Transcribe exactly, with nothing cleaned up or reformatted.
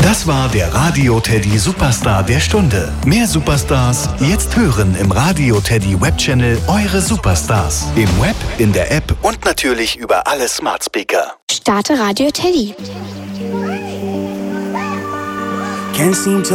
Das war der Radio Teddy Superstar der Stunde. Mehr Superstars jetzt hören im Radio Teddy Webchannel Eure Superstars. Im Web, in der App und natürlich über alle Smart Speaker. Starte Radio Teddy. Can't seem to